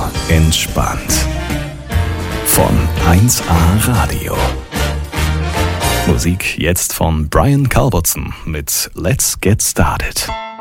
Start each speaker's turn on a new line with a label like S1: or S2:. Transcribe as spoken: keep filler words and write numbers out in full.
S1: entspannt. Von eins A Radio. Musik jetzt von Brian Culbertson mit Let's Get Started.